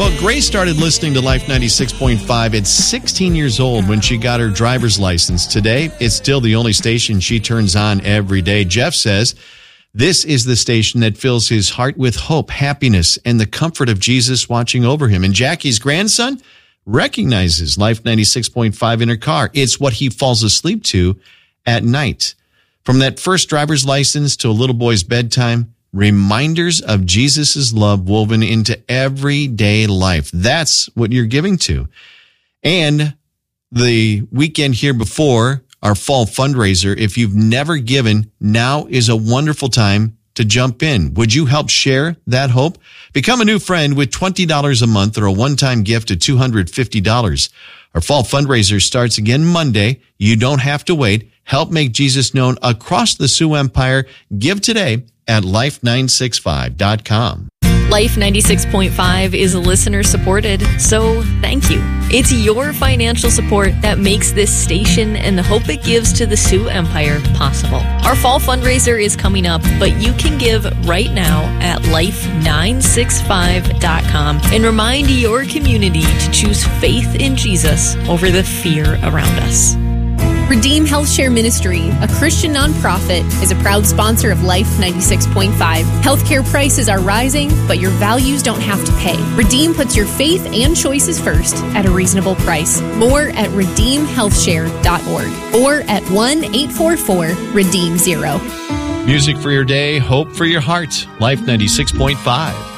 Well, Grace started listening to Life 96.5 at 16 years old when she got her driver's license. Today, it's still the only station she turns on every day. Jeff says this is the station that fills his heart with hope, happiness, and the comfort of Jesus watching over him. And Jackie's grandson recognizes Life 96.5 in her car. It's what he falls asleep to at night. From that first driver's license to a little boy's bedtime, reminders of Jesus' love woven into everyday life. That's what you're giving to. And the weekend here before our fall fundraiser, if you've never given, now is a wonderful time to jump in. Would you help share that hope? Become a new friend with $20 a month or a one-time gift of $250. Our fall fundraiser starts again Monday. You don't have to wait. Help make Jesus known across the Sioux Empire. Give today at life965.com. Life 96.5 is listener supported, so thank you. It's your financial support that makes this station and the hope it gives to the Sioux Empire possible. Our fall fundraiser is coming up, but you can give right now at life965.com and remind your community to choose faith in Jesus over the fear around us. Redeem Health Share Ministry, a Christian nonprofit, is a proud sponsor of Life 96.5. Healthcare prices are rising, but your values don't have to pay. Redeem puts your faith and choices first at a reasonable price. More at redeemhealthshare.org or at 1-844-REDEEM-0. Music for your day, hope for your heart. Life 96.5.